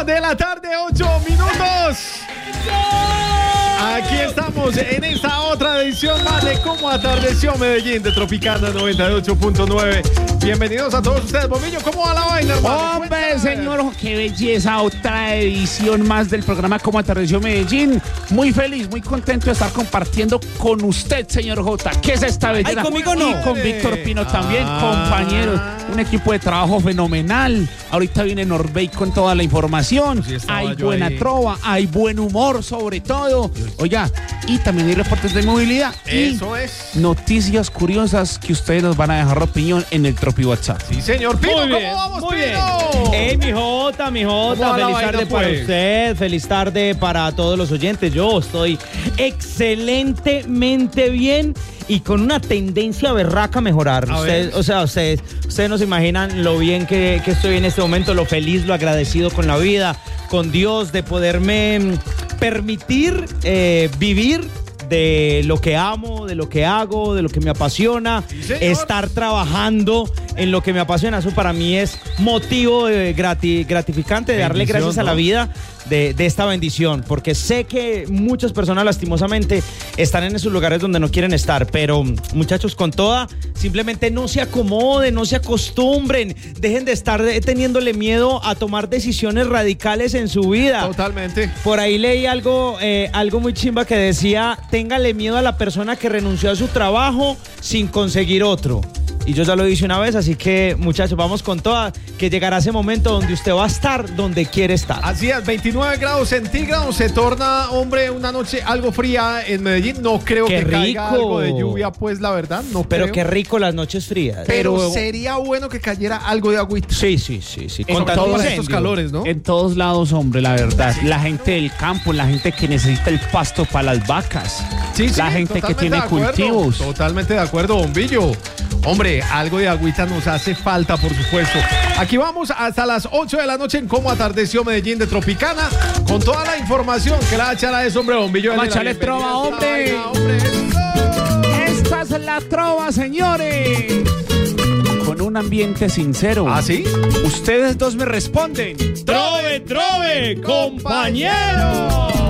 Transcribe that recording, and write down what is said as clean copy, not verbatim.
de la tarde, 8 minutos. Aquí estamos en esta otra edición más de Cómo Atardeció Medellín de Tropicana 98.9. Bienvenidos a todos ustedes. Bombillo, ¿cómo va la vaina, hermano? Hombre, señor, qué belleza, otra edición más del programa Cómo Atardeció Medellín. Muy feliz, muy contento de estar compartiendo con usted, señor J. ¿Qué es esta belleza? Ay, conmigo no. Y con Víctor Pino también, compañeros. Un equipo de trabajo fenomenal. Ahorita viene Norbey con toda la información. Sí, hay buena trova, hay buen humor sobre todo. Oiga, y también hay reportes de movilidad. Eso y es. noticias curiosas que ustedes nos van a dejar opinión en el Tropi WhatsApp. Sí, señor. Pino, Muy bien, ¿cómo vamos, muy Pino? bien. Mi Jota, ¿Cómo va la feliz vaina, tarde para pues? usted, feliz tarde para todos los oyentes. Yo estoy excelentemente bien y con una tendencia berraca a mejorar. Ustedes no se imaginan lo bien que estoy en este momento, lo feliz, lo agradecido con la vida, con Dios, de poderme permitir vivir de lo que amo, de lo que hago, de lo que me apasiona, sí, estar trabajando en lo que me apasiona. Eso para mí es motivo gratificante de darle gracias a la vida de esta bendición, porque sé que muchas personas lastimosamente están en esos lugares donde no quieren estar, pero muchachos, con toda, simplemente no se acomoden, no se acostumbren, dejen de estar teniéndole miedo a tomar decisiones radicales en su vida. Totalmente. Por ahí leí algo muy chimba que decía: téngale miedo a la persona que renunció a su trabajo sin conseguir otro. Y yo ya lo hice una vez, así que, muchachos, vamos con toda, que llegará ese momento donde usted va a estar donde quiere estar. Así es, 29 grados centígrados, se torna, hombre, una noche algo fría en Medellín. No creo ¡Qué que caiga rico! algo de lluvia, pues, la verdad, no Pero creo. qué rico las noches frías. Pero sería bueno que cayera algo de agüita. Sí. Con todo todos incendio. estos calores, ¿no? En todos lados, hombre, la verdad. La gente del campo, la gente que necesita el pasto para las vacas. Sí, la gente que totalmente tiene de acuerdo, cultivos. Totalmente de acuerdo, Bombillo. Hombre, algo de agüita nos hace falta, por supuesto. Aquí vamos hasta las 8 de la noche en Cómo Atardeció Medellín de Tropicana, con toda la información que le va a echar a eso, hombre, Bombillo. Vamos a echarle trova, hombre. Esta es la trova, señores. Con un ambiente sincero. ¿Ah, sí? Ustedes dos me responden. ¡Trove, compañero!